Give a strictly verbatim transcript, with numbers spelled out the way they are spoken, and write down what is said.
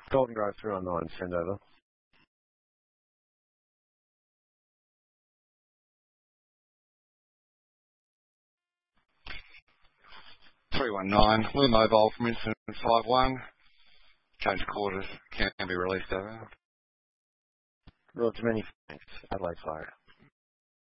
Golden Grove three one nine, send over. three one nine, Blue Mobile from Winston five one. Change quarters, can be released over. Roger, many thanks. Adelaide Fire.